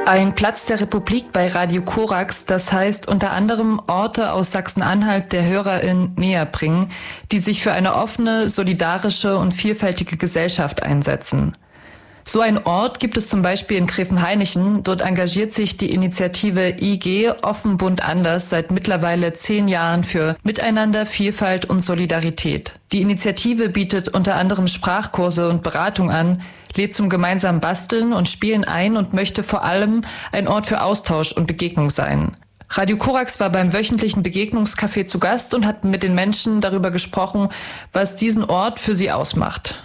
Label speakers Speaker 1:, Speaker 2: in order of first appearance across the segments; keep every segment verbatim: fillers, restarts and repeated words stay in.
Speaker 1: Ein Platz der Republik bei Radio Korax, das heißt unter anderem Orte aus Sachsen-Anhalt der HörerInnen näher bringen, die sich für eine offene, solidarische und vielfältige Gesellschaft einsetzen. So ein Ort gibt es zum Beispiel in Gräfenhainichen. Dort engagiert sich die Initiative I G Offen Bunt Anders seit mittlerweile zehn Jahren für Miteinander, Vielfalt und Solidarität. Die Initiative bietet unter anderem Sprachkurse und Beratung an, lädt zum gemeinsamen Basteln und Spielen ein und möchte vor allem ein Ort für Austausch und Begegnung sein. Radio Korax war beim wöchentlichen Begegnungscafé zu Gast und hat mit den Menschen darüber gesprochen, was diesen Ort für sie ausmacht.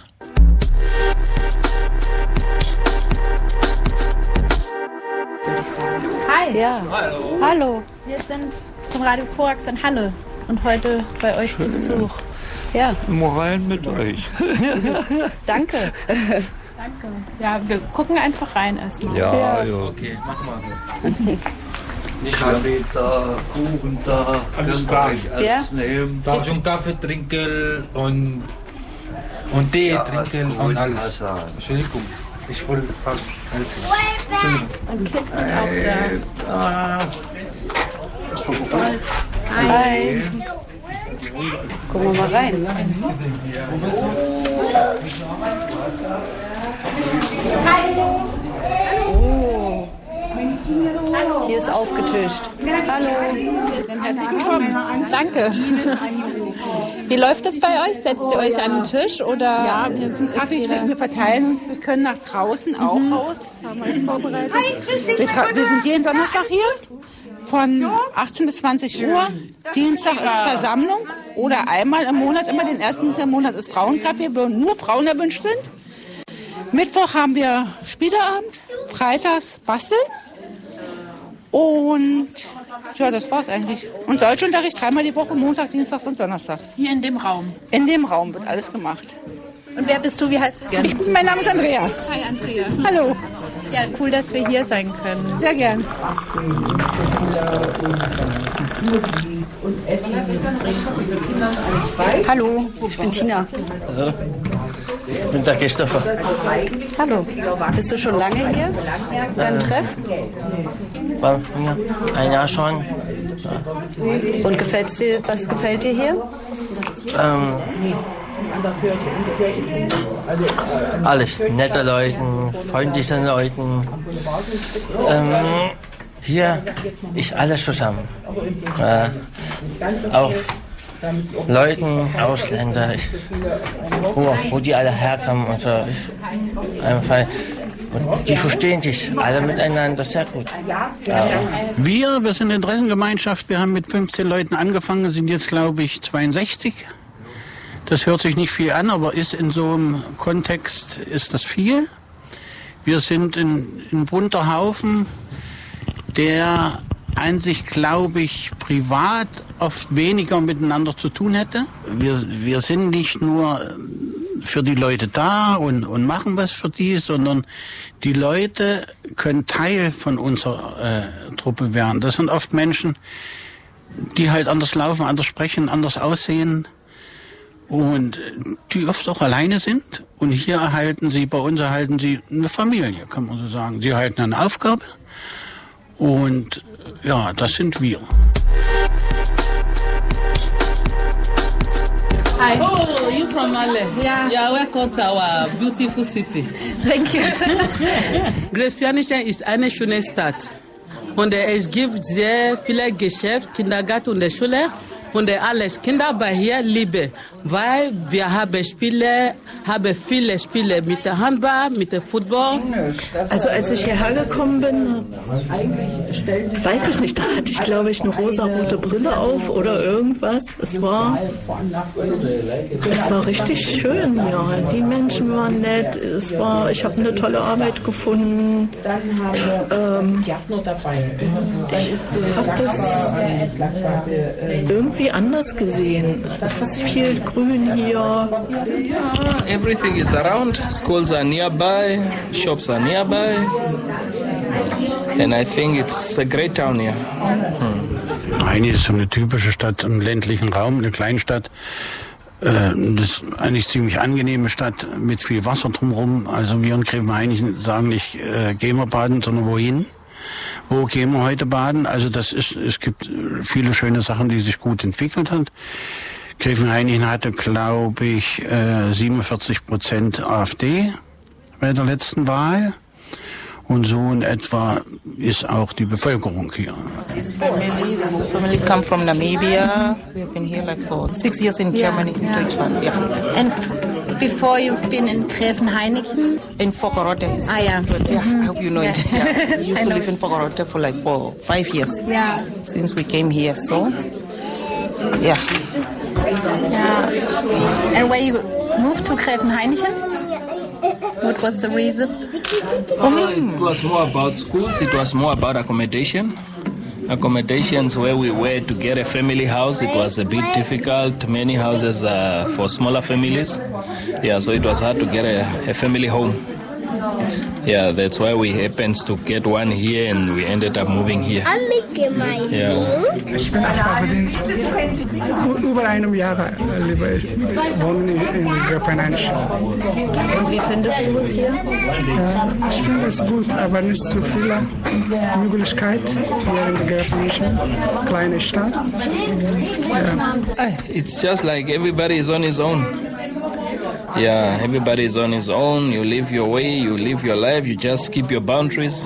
Speaker 2: Hi.
Speaker 3: Ja.
Speaker 2: Hallo.
Speaker 3: Hallo.
Speaker 2: Wir sind von Radio Korax in Halle und heute bei euch zu Besuch.
Speaker 3: Ja.
Speaker 4: Moral mit euch.
Speaker 3: Danke.
Speaker 2: Danke. Ja, wir gucken einfach rein erstmal.
Speaker 4: Ja, ja. Okay, mach mal.
Speaker 5: Kaffee da, Kuchen da,
Speaker 4: alles da.
Speaker 5: Alles
Speaker 3: ja.
Speaker 5: nehmen.
Speaker 4: Da schon Kaffee trinken und, und Tee
Speaker 5: Ja,
Speaker 4: trinken und alles. Entschuldigung. Ich wollte alles.
Speaker 2: Und Kids sind auch da.
Speaker 3: Hi. Hi. Gucken wir mal rein. Oh. Hier ist aufgetischt. Hallo.
Speaker 2: Herzlich willkommen. Danke. Wie läuft es bei euch? Setzt ihr euch an den Tisch oder?
Speaker 6: Ja, wir sind Kaffee trinken, wir verteilen uns, wir können nach draußen auch mhm. raus. Das haben wir jetzt vorbereitet. Wir, tra- wir sind jeden Donnerstag hier von achtzehn bis zwanzig Uhr. Dienstag ist Versammlung oder einmal im Monat, immer den ersten Dienstag im Monat ist Frauencafé, wo nur Frauen erwünscht sind. Mittwoch haben wir Spieleabend, freitags Basteln. Und ja, das war's eigentlich. Und Deutschunterricht dreimal die Woche, Montag, Dienstags und Donnerstags.
Speaker 2: Hier in dem Raum.
Speaker 6: In dem Raum wird alles gemacht.
Speaker 2: Und wer bist du? Wie heißt du?
Speaker 6: Ich, mein Name ist Andrea.
Speaker 2: Hi Andrea.
Speaker 6: Hallo.
Speaker 2: Ja, cool, dass wir hier sein können.
Speaker 6: Sehr gern.
Speaker 3: Hallo, ich bin Tina.
Speaker 7: Hallo. Ich bin der Christopher.
Speaker 3: Hallo. Bist du schon lange hier beim Treff?
Speaker 7: War mir ein Jahr schon.
Speaker 3: Und gefällt's dir, was gefällt dir hier?
Speaker 7: Ähm, alles. Nette Leute, freundliche Leute. Ähm, hier ist alles zusammen. Äh, auch Leuten, Ausländer, ich, wo, wo die alle herkommen und so. Ich, einfach, und die verstehen sich alle miteinander sehr gut. Ja.
Speaker 8: Wir, wir sind eine Interessengemeinschaft, wir haben mit fünfzehn Leuten angefangen, sind jetzt glaube ich zweiundsechzig. Das hört sich nicht viel an, aber ist in so einem Kontext ist das viel. Wir sind ein, ein bunter Haufen, der an sich, glaube ich, privat oft weniger miteinander zu tun hätte. Wir, wir sind nicht nur für die Leute da und, und machen was für die, sondern die Leute können Teil von unserer äh, Truppe werden. Das sind oft Menschen, die halt anders laufen, anders sprechen, anders aussehen und die oft auch alleine sind. Und hier erhalten sie, bei uns erhalten sie eine Familie, kann man so sagen. Sie erhalten eine Aufgabe und ja, das sind wir.
Speaker 9: Hi. Oh, you from Mali? Yeah. Yeah, welcome to our beautiful city.
Speaker 2: Thank you.
Speaker 9: Gräfenhainichen ist eine schöne Stadt. Und es gibt sehr viele Geschäfte, Kindergarten und Schule. Und alles Kinder bei hier lieben, weil wir haben Spiele, haben viele Spiele mit der Handball, mit dem Football.
Speaker 10: Also als ich hierher gekommen bin, weiß ich nicht, da hatte ich glaube ich eine rosa-rote Brille auf oder irgendwas. Es war, es war richtig schön, ja. Die Menschen waren nett, es war, ich habe eine tolle Arbeit gefunden. Ähm, ich habe das irgendwie anders gesehen. Es ist viel Grün hier.
Speaker 11: Everything is around. Schools are nearby. Shops are nearby. And I think it's a great town here.
Speaker 8: Hm. Haini ist so eine typische Stadt im ländlichen Raum, eine Kleinstadt. Das ist eigentlich ziemlich angenehme Stadt mit viel Wasser drumherum. Also wir in Gräfenhainichen sagen nicht, äh, gehen wir baden, sondern wohin. Wo gehen wir heute baden? Also das ist, es gibt viele schöne Sachen, die sich gut entwickelt haben. Gräfenhainichen hatte, glaube ich, siebenundvierzig Prozent AfD bei der letzten Wahl. Und so in etwa ist auch die Bevölkerung hier.
Speaker 12: His family, the family come from Namibia. We've been here like for six years in Germany, in Deutschland. Yeah.
Speaker 2: And before you've been in Gräfenhainichen?
Speaker 12: In Fockorotte.
Speaker 2: Ah, yeah.
Speaker 12: Yeah,
Speaker 2: mm-hmm.
Speaker 12: I hope you know it. Yeah. We used to live in Fockorotte for like for five years.
Speaker 2: Yeah.
Speaker 12: Since we came here, so yeah.
Speaker 2: Yeah. And when you moved to Gräfenhainichen, what was the reason?
Speaker 11: It was more about schools, it was more about accommodation. Accommodations where we were to get a family house, it was a bit difficult. Many houses are for smaller families. Yeah, so it was hard to get a, a family home. Yeah, that's why we happened to get one here and we ended up moving here. Yeah.
Speaker 13: Ich bin Afghanin. Über einem Jahr lebe ich, wohne in Gräfenhainichen.
Speaker 3: Und wie findest du es hier?
Speaker 13: Ja, ich finde es gut, aber nicht so viele Möglichkeiten hier in Gräfenhainichen, kleine Stadt. Ja.
Speaker 11: It's just like everybody is on his own. Yeah, everybody is on his own. You live your way, you live your life, you just keep your boundaries.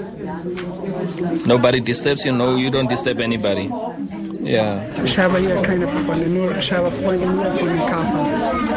Speaker 11: Nobody disturbs you, no, you don't disturb anybody. Yeah.
Speaker 13: Ich habe hier keine Freunde, nur ich habe Freunde nur von den Kaffee.